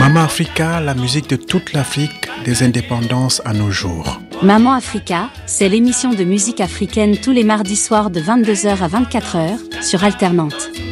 Maman Africa, la musique de toute l'Afrique, des indépendances à nos jours. Maman Africa, c'est l'émission de musique africaine tous les mardis soirs de 22h à 24h sur Alternante.